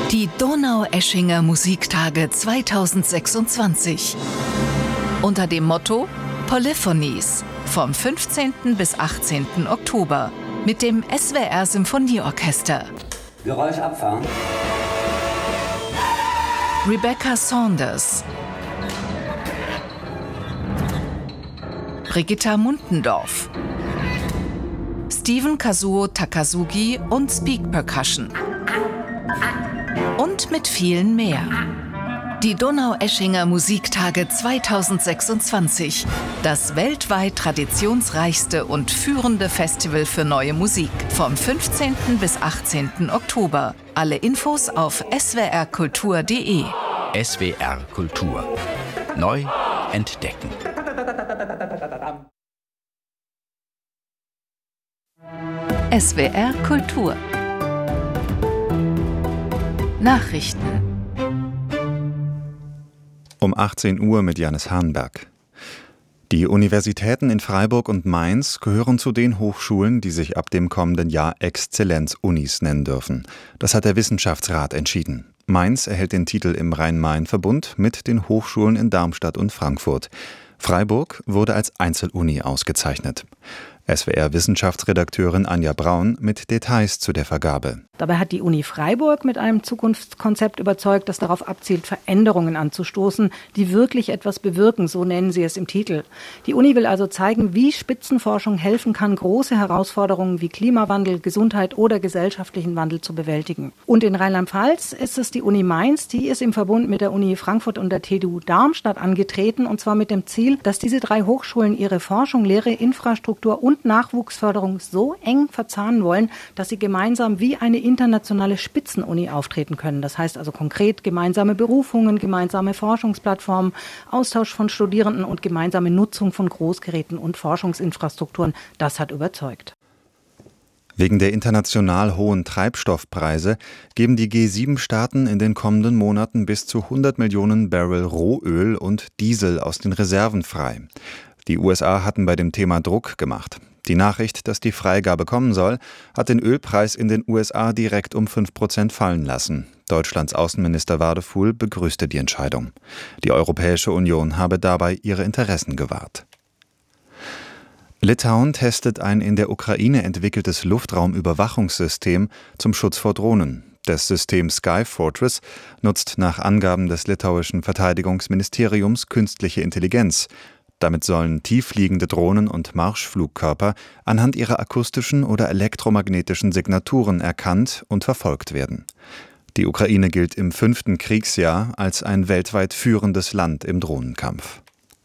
Die Donaueschinger Musiktage 2026. Unter dem Motto Polyphonies vom 15. bis 18. Oktober mit dem SWR Symphonieorchester. Geräusch abfahren. Rebecca Saunders, Brigitta Muntendorf, Steven Kazuo Takasugi und Speak Percussion. Und mit vielen mehr. Die Donaueschinger Musiktage 2026. Das weltweit traditionsreichste und führende Festival für neue Musik. Vom 15. bis 18. Oktober. Alle Infos auf swrkultur.de. SWR Kultur. Neu entdecken. SWR Kultur. Nachrichten. Um 18 Uhr mit Janis Hahnberg. Die Universitäten in Freiburg und Mainz gehören zu den Hochschulen, die sich ab dem kommenden Jahr Exzellenz-Unis nennen dürfen. Das hat der Wissenschaftsrat entschieden. Mainz erhält den Titel im Rhein-Main-Verbund mit den Hochschulen in Darmstadt und Frankfurt. Freiburg wurde als Einzeluni ausgezeichnet. SWR-Wissenschaftsredakteurin Anja Braun mit Details zu der Vergabe. Dabei hat die Uni Freiburg mit einem Zukunftskonzept überzeugt, das darauf abzielt, Veränderungen anzustoßen, die wirklich etwas bewirken, so nennen sie es im Titel. Die Uni will also zeigen, wie Spitzenforschung helfen kann, große Herausforderungen wie Klimawandel, Gesundheit oder gesellschaftlichen Wandel zu bewältigen. Und in Rheinland-Pfalz ist es die Uni Mainz, die ist im Verbund mit der Uni Frankfurt und der TU Darmstadt angetreten, und zwar mit dem Ziel, dass diese drei Hochschulen ihre Forschung, Lehre, Infrastruktur und Nachwuchsförderung so eng verzahnen wollen, dass sie gemeinsam wie eine internationale Spitzenuni auftreten können. Das heißt also konkret gemeinsame Berufungen, gemeinsame Forschungsplattformen, Austausch von Studierenden und gemeinsame Nutzung von Großgeräten und Forschungsinfrastrukturen. Das hat überzeugt. Wegen der international hohen Treibstoffpreise geben die G7-Staaten in den kommenden Monaten bis zu 100 Millionen Barrel Rohöl und Diesel aus den Reserven frei. Die USA hatten bei dem Thema Druck gemacht. Die Nachricht, dass die Freigabe kommen soll, hat den Ölpreis in den USA direkt um 5% fallen lassen. Deutschlands Außenminister Wadefuhl begrüßte die Entscheidung. Die Europäische Union habe dabei ihre Interessen gewahrt. Litauen testet ein in der Ukraine entwickeltes Luftraumüberwachungssystem zum Schutz vor Drohnen. Das System Sky Fortress nutzt nach Angaben des litauischen Verteidigungsministeriums künstliche Intelligenz. Damit sollen tieffliegende Drohnen und Marschflugkörper anhand ihrer akustischen oder elektromagnetischen Signaturen erkannt und verfolgt werden. Die Ukraine gilt im 5. Kriegsjahr als ein weltweit führendes Land im Drohnenkampf.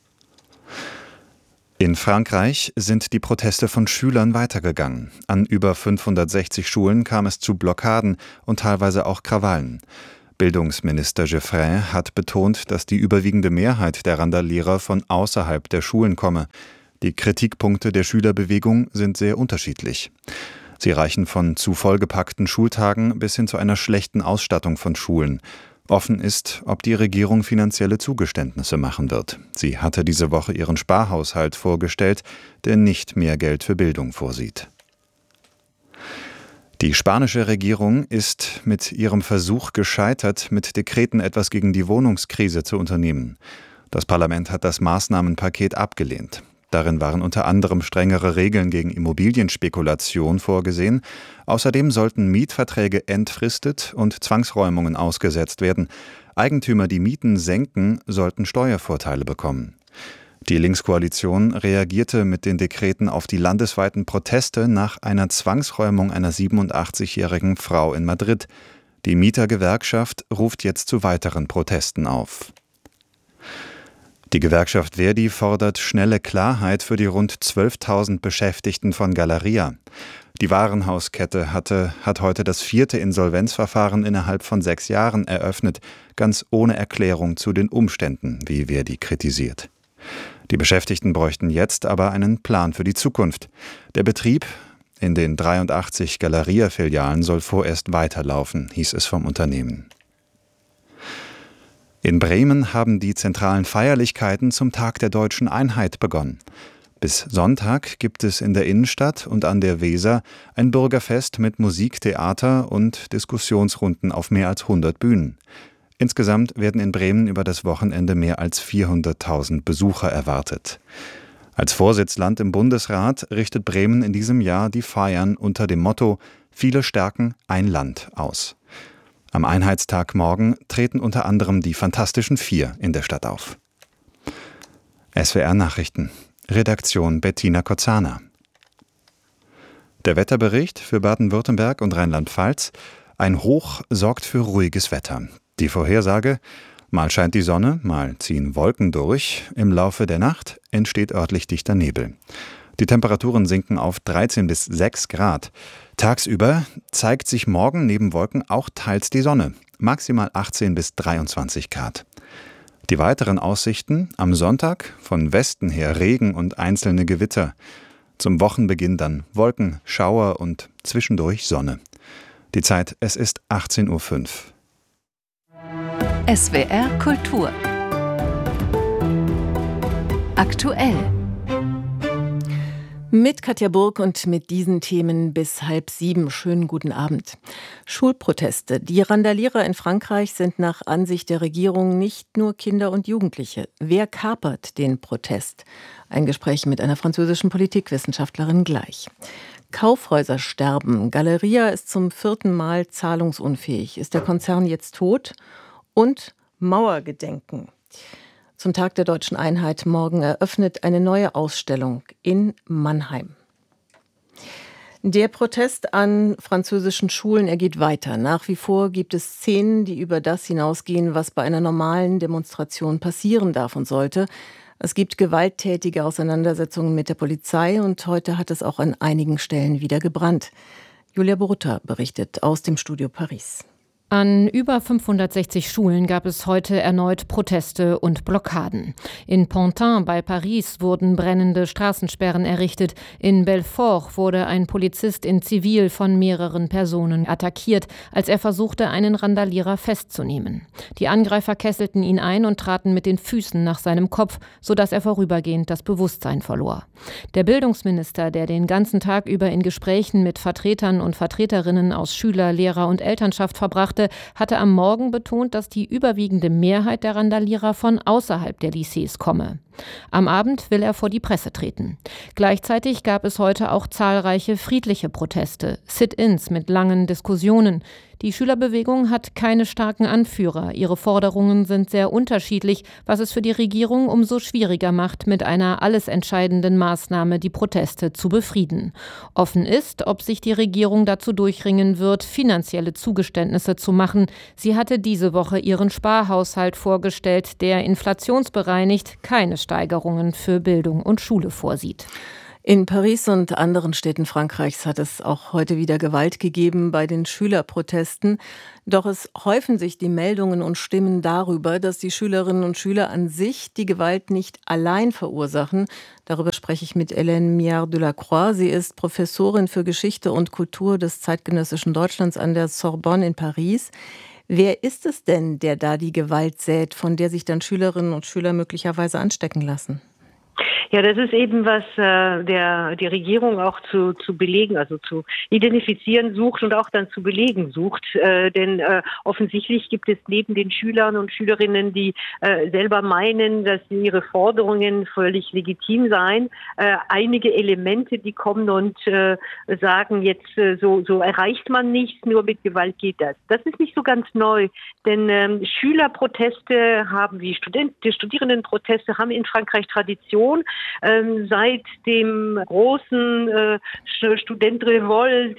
In Frankreich sind die Proteste von Schülern weitergegangen. An über 560 Schulen kam es zu Blockaden und teilweise auch Krawallen. Bildungsminister Geoffrin hat betont, dass die überwiegende Mehrheit der Randalierer von außerhalb der Schulen komme. Die Kritikpunkte der Schülerbewegung sind sehr unterschiedlich. Sie reichen von zu vollgepackten Schultagen bis hin zu einer schlechten Ausstattung von Schulen. Offen ist, ob die Regierung finanzielle Zugeständnisse machen wird. Sie hatte diese Woche ihren Sparhaushalt vorgestellt, der nicht mehr Geld für Bildung vorsieht. Die spanische Regierung ist mit ihrem Versuch gescheitert, mit Dekreten etwas gegen die Wohnungskrise zu unternehmen. Das Parlament hat das Maßnahmenpaket abgelehnt. Darin waren unter anderem strengere Regeln gegen Immobilienspekulation vorgesehen. Außerdem sollten Mietverträge entfristet und Zwangsräumungen ausgesetzt werden. Eigentümer, die Mieten senken, sollten Steuervorteile bekommen. Die Linkskoalition reagierte mit den Dekreten auf die landesweiten Proteste nach einer Zwangsräumung einer 87-jährigen Frau in Madrid. Die Mietergewerkschaft ruft jetzt zu weiteren Protesten auf. Die Gewerkschaft Verdi fordert schnelle Klarheit für die rund 12.000 Beschäftigten von Galeria. Die Warenhauskette hat heute das 4. Insolvenzverfahren innerhalb von 6 Jahren eröffnet, ganz ohne Erklärung zu den Umständen, wie Verdi kritisiert. Die Beschäftigten bräuchten jetzt aber einen Plan für die Zukunft. Der Betrieb in den 83 Galeria-Filialen soll vorerst weiterlaufen, hieß es vom Unternehmen. In Bremen haben die zentralen Feierlichkeiten zum Tag der Deutschen Einheit begonnen. Bis Sonntag gibt es in der Innenstadt und an der Weser ein Bürgerfest mit Musik, Theater und Diskussionsrunden auf mehr als 100 Bühnen. Insgesamt werden in Bremen über das Wochenende mehr als 400.000 Besucher erwartet. Als Vorsitzland im Bundesrat richtet Bremen in diesem Jahr die Feiern unter dem Motto »Viele stärken ein Land« aus. Am Einheitstag morgen treten unter anderem die Fantastischen Vier in der Stadt auf. SWR Nachrichten. Redaktion Bettina Kozana. Der Wetterbericht für Baden-Württemberg und Rheinland-Pfalz. Ein Hoch sorgt für ruhiges Wetter. Die Vorhersage: Mal scheint die Sonne, mal ziehen Wolken durch. Im Laufe der Nacht entsteht örtlich dichter Nebel. Die Temperaturen sinken auf 13 bis 6 Grad. Tagsüber zeigt sich morgen neben Wolken auch teils die Sonne. Maximal 18 bis 23 Grad. Die weiteren Aussichten: am Sonntag von Westen her Regen und einzelne Gewitter. Zum Wochenbeginn dann Wolken, Schauer und zwischendurch Sonne. Die Zeit: es ist 18:05 Uhr. SWR Kultur. Aktuell. Mit Katja Burg und mit diesen Themen bis 6:30. Schönen guten Abend. Schulproteste. Die Randalierer in Frankreich sind nach Ansicht der Regierung nicht nur Kinder und Jugendliche. Wer kapert den Protest? Ein Gespräch mit einer französischen Politikwissenschaftlerin gleich. Kaufhäuser sterben. Galeria ist zum 4. Mal zahlungsunfähig. Ist der Konzern jetzt tot? Und Mauergedenken. Zum Tag der Deutschen Einheit morgen eröffnet eine neue Ausstellung in Mannheim. Der Protest an französischen Schulen, er geht weiter. Nach wie vor gibt es Szenen, die über das hinausgehen, was bei einer normalen Demonstration passieren darf und sollte. Es gibt gewalttätige Auseinandersetzungen mit der Polizei und heute hat es auch an einigen Stellen wieder gebrannt. Julia Borutta berichtet aus dem Studio Paris. An über 560 Schulen gab es heute erneut Proteste und Blockaden. In Pantin bei Paris wurden brennende Straßensperren errichtet. In Belfort wurde ein Polizist in Zivil von mehreren Personen attackiert, als er versuchte, einen Randalierer festzunehmen. Die Angreifer kesselten ihn ein und traten mit den Füßen nach seinem Kopf, sodass er vorübergehend das Bewusstsein verlor. Der Bildungsminister, der den ganzen Tag über in Gesprächen mit Vertretern und Vertreterinnen aus Schüler-, Lehrer- und Elternschaft verbrachte, hatte am Morgen betont, dass die überwiegende Mehrheit der Randalierer von außerhalb der Lycées komme. Am Abend will er vor die Presse treten. Gleichzeitig gab es heute auch zahlreiche friedliche Proteste, Sit-ins mit langen Diskussionen. Die Schülerbewegung hat keine starken Anführer. Ihre Forderungen sind sehr unterschiedlich, was es für die Regierung umso schwieriger macht, mit einer alles entscheidenden Maßnahme die Proteste zu befrieden. Offen ist, ob sich die Regierung dazu durchringen wird, finanzielle Zugeständnisse zu machen. Sie hatte diese Woche ihren Sparhaushalt vorgestellt, der inflationsbereinigt keine Steigerungen für Bildung und Schule vorsieht. In Paris und anderen Städten Frankreichs hat es auch heute wieder Gewalt gegeben bei den Schülerprotesten. Doch es häufen sich die Meldungen und Stimmen darüber, dass die Schülerinnen und Schüler an sich die Gewalt nicht allein verursachen. Darüber spreche ich mit Hélène Miard-Delacroix. Sie ist Professorin für Geschichte und Kultur des zeitgenössischen Deutschlands an der Sorbonne in Paris. Wer ist es denn, der da die Gewalt sät, von der sich dann Schülerinnen und Schüler möglicherweise anstecken lassen? Ja, das ist eben, was die Regierung auch zu belegen, also zu identifizieren sucht und auch dann zu belegen sucht. Denn offensichtlich gibt es neben den Schülern und Schülerinnen, die selber meinen, dass ihre Forderungen völlig legitim seien, einige Elemente, die kommen und sagen, jetzt so erreicht man nichts, nur mit Gewalt geht das. Das ist nicht so ganz neu, denn Schülerproteste haben, wie Studierendenproteste haben in Frankreich Tradition. Seit dem großen Studentenrevolt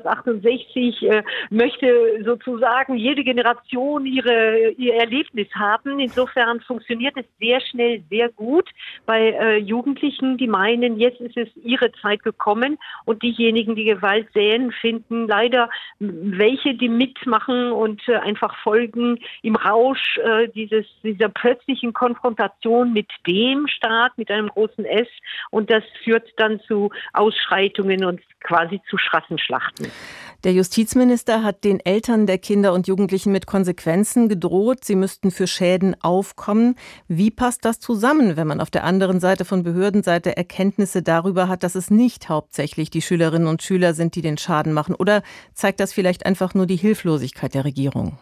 1968 möchte sozusagen jede Generation ihr Erlebnis haben. Insofern funktioniert es sehr schnell, sehr gut bei Jugendlichen, die meinen, jetzt ist es ihre Zeit gekommen, und diejenigen, die Gewalt säen, finden leider welche, die mitmachen und einfach folgen im Rausch dieser plötzlichen Konfrontation mit dem Staat, mit einem großen S, und das führt dann zu Ausschreitungen und quasi zu Straßenschlachten. Der Justizminister hat den Eltern der Kinder und Jugendlichen mit Konsequenzen gedroht. Sie müssten für Schäden aufkommen. Wie passt das zusammen, wenn man auf der anderen Seite von Behördenseite Erkenntnisse darüber hat, dass es nicht hauptsächlich die Schülerinnen und Schüler sind, die den Schaden machen? Oder zeigt das vielleicht einfach nur die Hilflosigkeit der Regierung?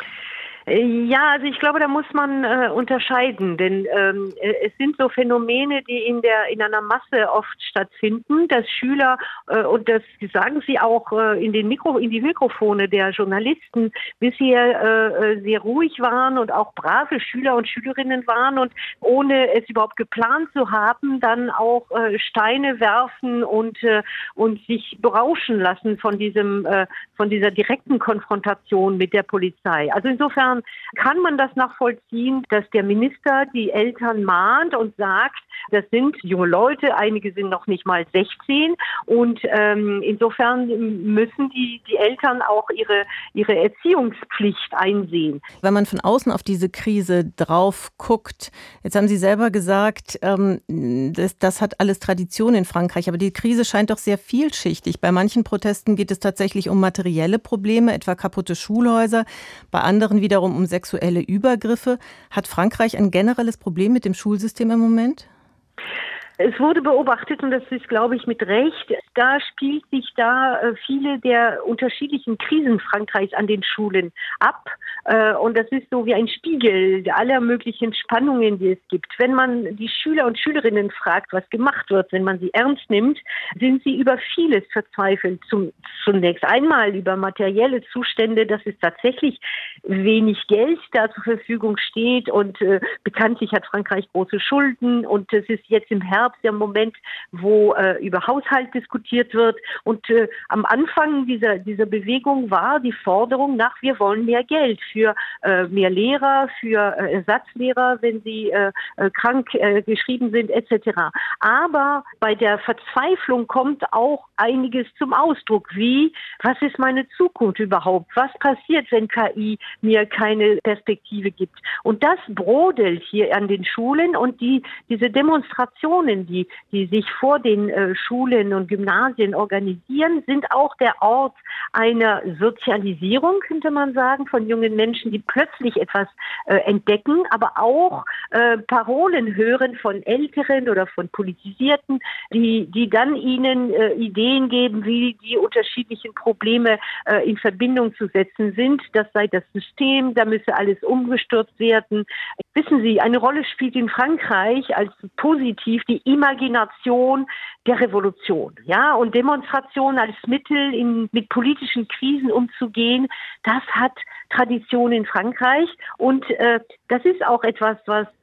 Ja, also ich glaube, da muss man unterscheiden, denn es sind so Phänomene, die in einer Masse oft stattfinden, dass Schüler und das sagen sie auch in die Mikrofone der Journalisten bisher sehr ruhig waren und auch brave Schüler und Schülerinnen waren und ohne es überhaupt geplant zu haben, dann auch Steine werfen und sich berauschen lassen von dieser direkten Konfrontation mit der Polizei. Also insofern kann man das nachvollziehen, dass der Minister die Eltern mahnt und sagt, das sind junge Leute, einige sind noch nicht mal 16 und insofern müssen die Eltern auch ihre Erziehungspflicht einsehen. Wenn man von außen auf diese Krise drauf guckt, jetzt haben Sie selber gesagt, das hat alles Tradition in Frankreich, aber die Krise scheint doch sehr vielschichtig. Bei manchen Protesten geht es tatsächlich um materielle Probleme, etwa kaputte Schulhäuser, bei anderen wiederum um sexuelle Übergriffe. Hat Frankreich ein generelles Problem mit dem Schulsystem im Moment? Es wurde beobachtet, und das ist, glaube ich, mit Recht, da spielt sich viele der unterschiedlichen Krisen Frankreichs an den Schulen ab. Und das ist so wie ein Spiegel aller möglichen Spannungen, die es gibt. Wenn man die Schüler und Schülerinnen fragt, was gemacht wird, wenn man sie ernst nimmt, sind sie über vieles verzweifelt. Zunächst einmal über materielle Zustände, dass es tatsächlich wenig Geld da zur Verfügung steht. Und bekanntlich hat Frankreich große Schulden. Und es ist jetzt im Herbst der Moment, wo über Haushalt diskutiert wird. Und am Anfang dieser Bewegung war die Forderung nach, wir wollen mehr Geld für mehr Lehrer, für Ersatzlehrer, wenn sie krank geschrieben sind, etc. Aber bei der Verzweiflung kommt auch einiges zum Ausdruck, wie, was ist meine Zukunft überhaupt? Was passiert, wenn KI mir keine Perspektive gibt? Und das brodelt hier an den Schulen und diese Demonstrationen, die sich vor den Schulen und Gymnasien organisieren, sind auch der Ort einer Sozialisierung, könnte man sagen, von jungen Menschen, die plötzlich etwas entdecken, aber auch Parolen hören von Älteren oder von Politisierten, die dann ihnen Ideen geben, wie die unterschiedlichen Probleme in Verbindung zu setzen sind. Das sei das System, da müsse alles umgestürzt werden. Wissen Sie, eine Rolle spielt in Frankreich als positiv die Imagination der Revolution, ja, und Demonstration als Mittel, mit politischen Krisen umzugehen, das hat Tradition in Frankreich und das ist auch etwas,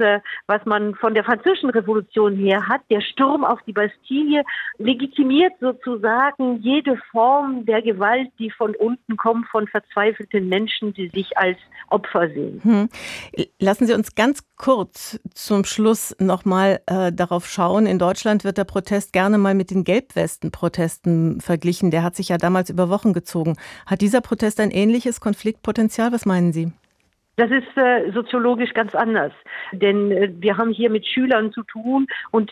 was man von der Französischen Revolution her hat. Der Sturm auf die Bastille legitimiert sozusagen jede Form der Gewalt, die von unten kommt, von verzweifelten Menschen, die sich als Opfer sehen. Lassen Sie uns ganz kurz zum Schluss nochmal darauf schauen. In Deutschland wird der Protest gerne mal mit den Gelbwesten-Protesten verglichen. Der hat sich ja damals über Wochen gezogen. Hat dieser Protest ein ähnliches Konfliktpotenzial? Was meinen Sie? Das ist soziologisch ganz anders, denn wir haben hier mit Schülern zu tun und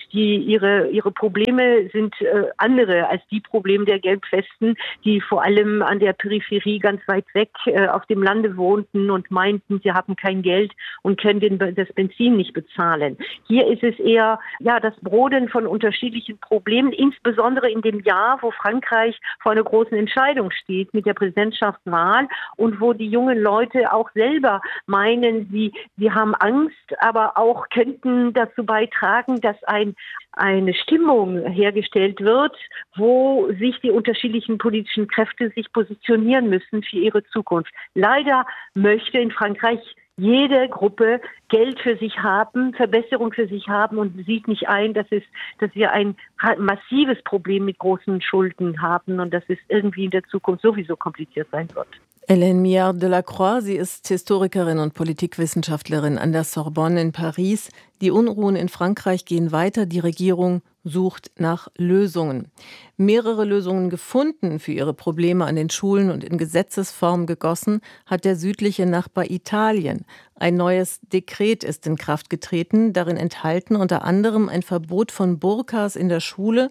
ihre Probleme sind andere als die Probleme der Gelbwesten, die vor allem an der Peripherie ganz weit weg auf dem Lande wohnten und meinten, sie haben kein Geld und können das Benzin nicht bezahlen. Hier ist es eher das Brodeln von unterschiedlichen Problemen, insbesondere in dem Jahr, wo Frankreich vor einer großen Entscheidung steht mit der Präsidentschaftswahl und wo die jungen Leute auch selber meinen, sie haben Angst, aber auch könnten dazu beitragen, dass eine Stimmung hergestellt wird, wo sich die unterschiedlichen politischen Kräfte sich positionieren müssen für ihre Zukunft. Leider möchte in Frankreich jede Gruppe Geld für sich haben, Verbesserung für sich haben und sieht nicht ein, dass wir ein massives Problem mit großen Schulden haben und dass es irgendwie in der Zukunft sowieso kompliziert sein wird. Hélène Miard-Delacroix, sie ist Historikerin und Politikwissenschaftlerin an der Sorbonne in Paris. Die Unruhen in Frankreich gehen weiter. Die Regierung sucht nach Lösungen. Mehrere Lösungen gefunden für ihre Probleme an den Schulen und in Gesetzesform gegossen hat der südliche Nachbar Italien. Ein neues Dekret ist in Kraft getreten, darin enthalten unter anderem ein Verbot von Burkas in der Schule.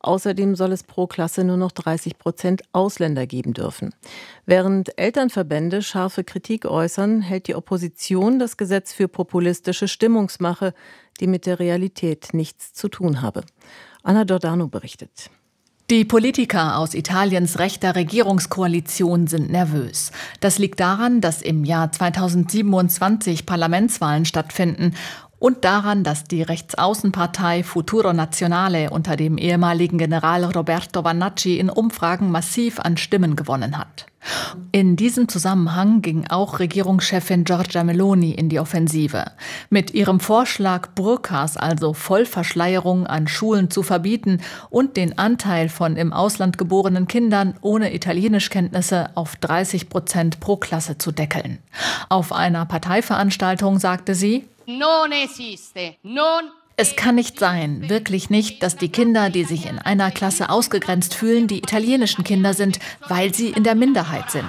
Außerdem soll es pro Klasse nur noch 30% Ausländer geben dürfen. Während Elternverbände scharfe Kritik äußern, hält die Opposition das Gesetz für populistische Stimmungsmache, die mit der Realität nichts zu tun habe. Anna Giordano berichtet. Die Politiker aus Italiens rechter Regierungskoalition sind nervös. Das liegt daran, dass im Jahr 2027 Parlamentswahlen stattfinden und daran, dass die Rechtsaußenpartei Futuro Nazionale unter dem ehemaligen General Roberto Vannacci in Umfragen massiv an Stimmen gewonnen hat. In diesem Zusammenhang ging auch Regierungschefin Giorgia Meloni in die Offensive. Mit ihrem Vorschlag, Burkas, also Vollverschleierung, an Schulen zu verbieten und den Anteil von im Ausland geborenen Kindern ohne Italienischkenntnisse auf 30% pro Klasse zu deckeln. Auf einer Parteiveranstaltung sagte sie: Es kann nicht sein, wirklich nicht, dass die Kinder, die sich in einer Klasse ausgegrenzt fühlen, die italienischen Kinder sind, weil sie in der Minderheit sind.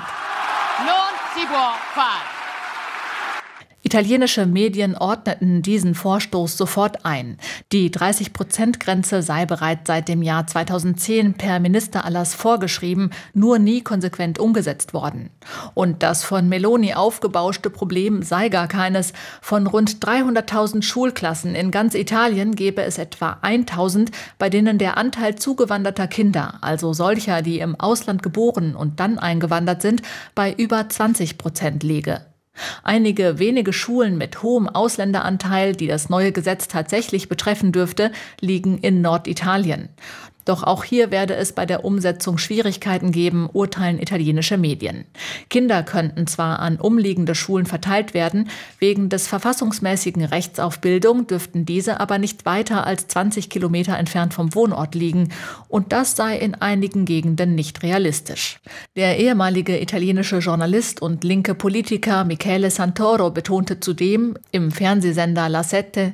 Italienische Medien ordneten diesen Vorstoß sofort ein. Die 30%-Grenze sei bereits seit dem Jahr 2010 per Ministererlass vorgeschrieben, nur nie konsequent umgesetzt worden. Und das von Meloni aufgebauschte Problem sei gar keines. Von rund 300.000 Schulklassen in ganz Italien gäbe es etwa 1.000, bei denen der Anteil zugewanderter Kinder, also solcher, die im Ausland geboren und dann eingewandert sind, bei über 20% liege. Einige wenige Schulen mit hohem Ausländeranteil, die das neue Gesetz tatsächlich betreffen dürfte, liegen in Norditalien. Doch auch hier werde es bei der Umsetzung Schwierigkeiten geben, urteilen italienische Medien. Kinder könnten zwar an umliegende Schulen verteilt werden, wegen des verfassungsmäßigen Rechts auf Bildung dürften diese aber nicht weiter als 20 Kilometer entfernt vom Wohnort liegen. Und das sei in einigen Gegenden nicht realistisch. Der ehemalige italienische Journalist und linke Politiker Michele Santoro betonte zudem im Fernsehsender La Sette: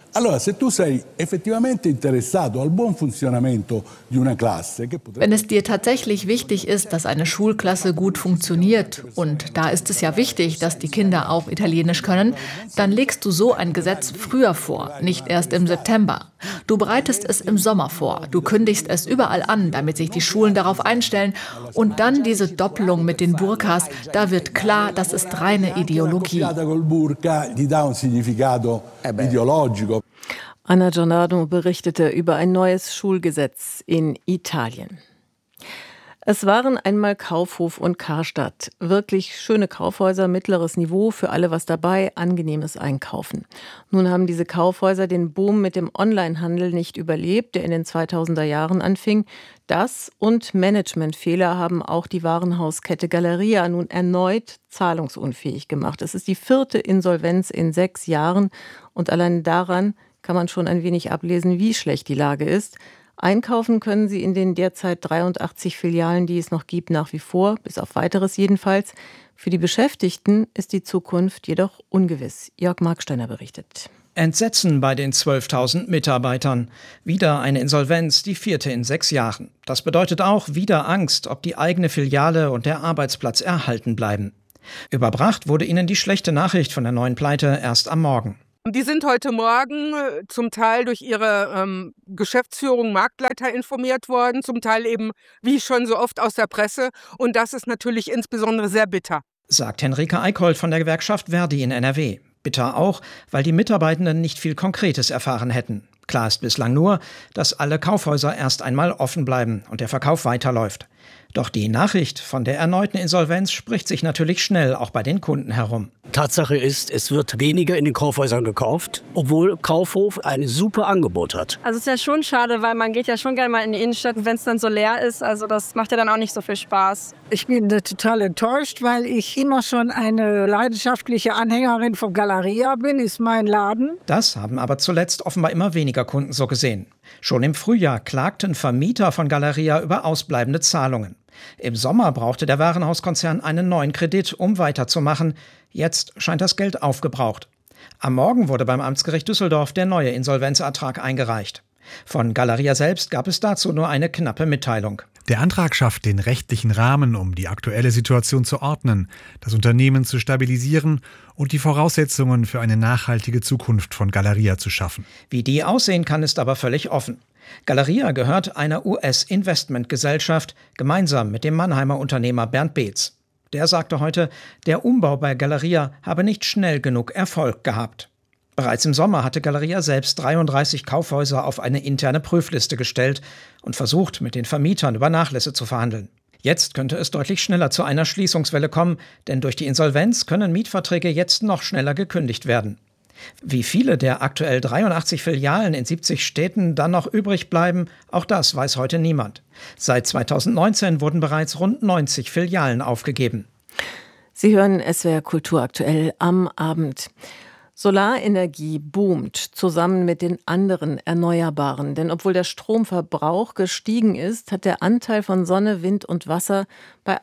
Wenn es dir tatsächlich wichtig ist, dass eine Schulklasse gut funktioniert, und da ist es ja wichtig, dass die Kinder auch Italienisch können, dann legst du so ein Gesetz früher vor, nicht erst im September. Du bereitest es im Sommer vor, du kündigst es überall an, damit sich die Schulen darauf einstellen, und dann diese Doppelung mit den Burkas, da wird klar, das ist reine Ideologie. Anna Giordano berichtete über ein neues Schulgesetz in Italien. Es waren einmal Kaufhof und Karstadt. Wirklich schöne Kaufhäuser, mittleres Niveau, für alle was dabei, angenehmes Einkaufen. Nun haben diese Kaufhäuser den Boom mit dem Onlinehandel nicht überlebt, der in den 2000er Jahren anfing. Das und Managementfehler haben auch die Warenhauskette Galeria nun erneut zahlungsunfähig gemacht. Es ist die 4. Insolvenz in 6 Jahren und allein daran kann man schon ein wenig ablesen, wie schlecht die Lage ist. Einkaufen können Sie in den derzeit 83 Filialen, die es noch gibt, nach wie vor, bis auf Weiteres jedenfalls. Für die Beschäftigten ist die Zukunft jedoch ungewiss. Jörg Marksteiner berichtet. Entsetzen bei den 12.000 Mitarbeitern. Wieder eine Insolvenz, die 4. in 6 Jahren. Das bedeutet auch wieder Angst, ob die eigene Filiale und der Arbeitsplatz erhalten bleiben. Überbracht wurde ihnen die schlechte Nachricht von der neuen Pleite erst am Morgen. Die sind heute Morgen zum Teil durch ihre Geschäftsführung, Marktleiter informiert worden, zum Teil eben, wie schon so oft, aus der Presse. Und das ist natürlich insbesondere sehr bitter, sagt Henrike Eickholt von der Gewerkschaft Verdi in NRW. Bitter auch, weil die Mitarbeitenden nicht viel Konkretes erfahren hätten. Klar ist bislang nur, dass alle Kaufhäuser erst einmal offen bleiben und der Verkauf weiterläuft. Doch die Nachricht von der erneuten Insolvenz spricht sich natürlich schnell auch bei den Kunden herum. Tatsache ist, es wird weniger in den Kaufhäusern gekauft, obwohl Kaufhof ein super Angebot hat. Also es ist ja schon schade, weil man geht ja schon gerne mal in die Innenstadt, wenn es dann so leer ist. Also das macht ja dann auch nicht so viel Spaß. Ich bin total enttäuscht, weil ich immer schon eine leidenschaftliche Anhängerin von Galeria bin, ist mein Laden. Das haben aber zuletzt offenbar immer weniger Kunden so gesehen. Schon im Frühjahr klagten Vermieter von Galeria über ausbleibende Zahlungen. Im Sommer brauchte der Warenhauskonzern einen neuen Kredit, um weiterzumachen. Jetzt scheint das Geld aufgebraucht. Am Morgen wurde beim Amtsgericht Düsseldorf der neue Insolvenzantrag eingereicht. Von Galeria selbst gab es dazu nur eine knappe Mitteilung. Der Antrag schafft den rechtlichen Rahmen, um die aktuelle Situation zu ordnen, das Unternehmen zu stabilisieren und die Voraussetzungen für eine nachhaltige Zukunft von Galeria zu schaffen. Wie die aussehen kann, ist aber völlig offen. Galeria gehört einer US-Investmentgesellschaft, gemeinsam mit dem Mannheimer Unternehmer Bernd Beetz. Der sagte heute, der Umbau bei Galeria habe nicht schnell genug Erfolg gehabt. Bereits im Sommer hatte Galeria selbst 33 Kaufhäuser auf eine interne Prüfliste gestellt und versucht, mit den Vermietern über Nachlässe zu verhandeln. Jetzt könnte es deutlich schneller zu einer Schließungswelle kommen, denn durch die Insolvenz können Mietverträge jetzt noch schneller gekündigt werden. Wie viele der aktuell 83 Filialen in 70 Städten dann noch übrig bleiben, auch das weiß heute niemand. Seit 2019 wurden bereits rund 90 Filialen aufgegeben. Sie hören SWR Kultur aktuell am Abend. Solarenergie boomt zusammen mit den anderen Erneuerbaren. Denn obwohl der Stromverbrauch gestiegen ist, hat der Anteil von Sonne, Wind und Wasser bei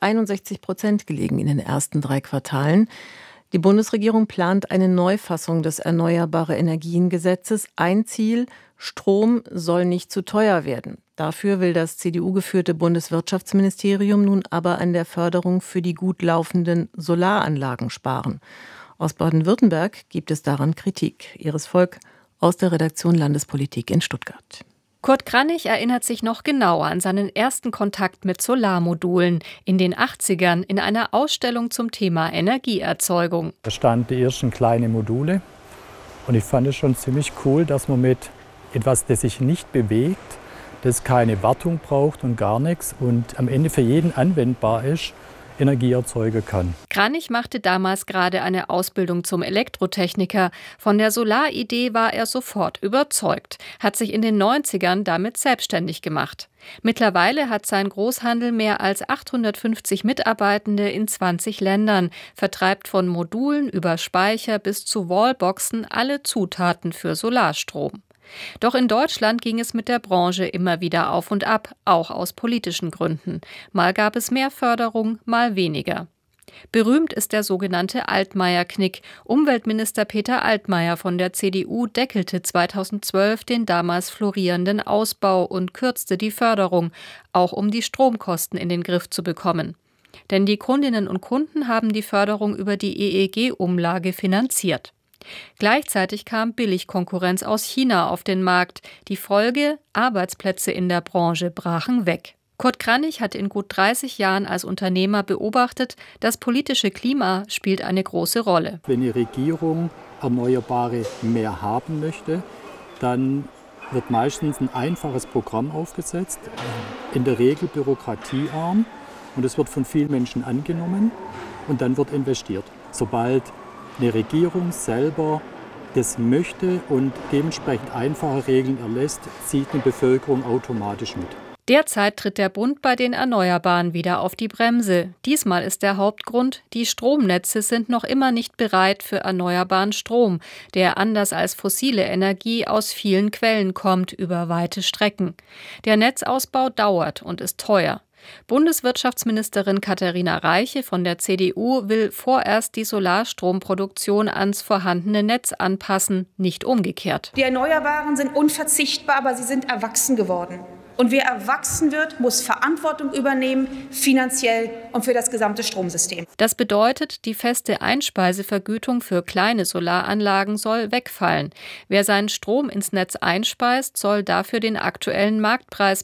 61% gelegen in den ersten 3 Quartalen. Die Bundesregierung plant eine Neufassung des Erneuerbare-Energien-Gesetzes. Ein Ziel: Strom soll nicht zu teuer werden. Dafür will das CDU-geführte Bundeswirtschaftsministerium nun aber an der Förderung für die gut laufenden Solaranlagen sparen. Aus Baden-Württemberg gibt es daran Kritik. Iris Volk aus der Redaktion Landespolitik in Stuttgart. Kurt Kranich erinnert sich noch genauer an seinen ersten Kontakt mit Solarmodulen in den 80ern in einer Ausstellung zum Thema Energieerzeugung. Da standen die ersten kleine Module und ich fand es schon ziemlich cool, dass man mit etwas, das sich nicht bewegt, das keine Wartung braucht und gar nichts und am Ende für jeden anwendbar ist, Energie erzeugen kann. Kranich machte damals gerade eine Ausbildung zum Elektrotechniker. Von der Solaridee war er sofort überzeugt, hat sich in den 90ern damit selbstständig gemacht. Mittlerweile hat sein Großhandel mehr als 850 Mitarbeitende in 20 Ländern, vertreibt von Modulen über Speicher bis zu Wallboxen alle Zutaten für Solarstrom. Doch in Deutschland ging es mit der Branche immer wieder auf und ab, auch aus politischen Gründen. Mal gab es mehr Förderung, mal weniger. Berühmt ist der sogenannte Altmaier-Knick. Umweltminister Peter Altmaier von der CDU deckelte 2012 den damals florierenden Ausbau und kürzte die Förderung, auch um die Stromkosten in den Griff zu bekommen. Denn die Kundinnen und Kunden haben die Förderung über die EEG-Umlage finanziert. Gleichzeitig kam Billigkonkurrenz aus China auf den Markt. Die Folge: Arbeitsplätze in der Branche brachen weg. Kurt Kranich hat in gut 30 Jahren als Unternehmer beobachtet, das politische Klima spielt eine große Rolle. Wenn die Regierung Erneuerbare mehr haben möchte, dann wird meistens ein einfaches Programm aufgesetzt, in der Regel bürokratiearm, und es wird von vielen Menschen angenommen und dann wird investiert. Sobald eine Regierung selber das möchte und dementsprechend einfache Regeln erlässt, zieht eine Bevölkerung automatisch mit. Derzeit tritt der Bund bei den Erneuerbaren wieder auf die Bremse. Diesmal ist der Hauptgrund: Die Stromnetze sind noch immer nicht bereit für erneuerbaren Strom, der anders als fossile Energie aus vielen Quellen kommt, über weite Strecken. Der Netzausbau dauert und ist teuer. Bundeswirtschaftsministerin Katharina Reiche von der CDU will vorerst die Solarstromproduktion ans vorhandene Netz anpassen, nicht umgekehrt. Die Erneuerbaren sind unverzichtbar, aber sie sind erwachsen geworden. Und wer erwachsen wird, muss Verantwortung übernehmen, finanziell und für das gesamte Stromsystem. Das bedeutet, die feste Einspeisevergütung für kleine Solaranlagen soll wegfallen. Wer seinen Strom ins Netz einspeist, soll dafür den aktuellen Marktpreis